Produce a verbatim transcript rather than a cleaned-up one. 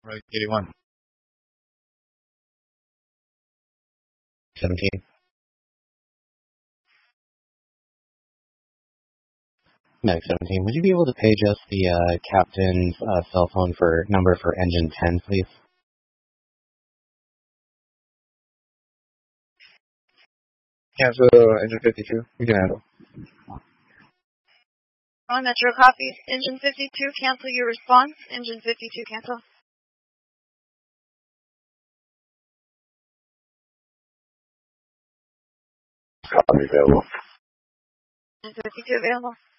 Right, eighty-one. seventeen. Medic seventeen, would you be able to page us the uh, captain's uh, cell phone for number for engine ten, please? Cancel engine fifty-two. We can handle. On Metro copy. Engine fifty-two, cancel your response. Engine fifty-two, cancel. Copy available. Engine fifty-two available.